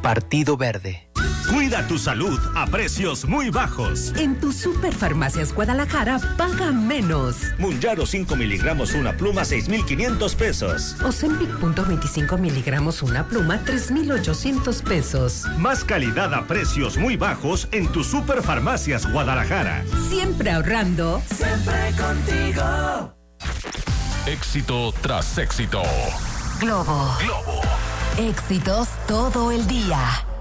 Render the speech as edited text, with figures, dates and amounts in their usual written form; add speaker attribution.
Speaker 1: Partido Verde.
Speaker 2: Cuida tu salud a precios muy bajos.
Speaker 3: En tu Superfarmacias Guadalajara, paga menos.
Speaker 2: Munjaro 5 miligramos una pluma, 6,500 pesos.
Speaker 3: Ozempic .25 miligramos una pluma, 3,800 pesos.
Speaker 2: Más calidad a precios muy bajos en tu Superfarmacias Guadalajara.
Speaker 3: Siempre ahorrando.
Speaker 4: Siempre contigo.
Speaker 5: Éxito tras éxito.
Speaker 6: Globo. Éxitos todo el día.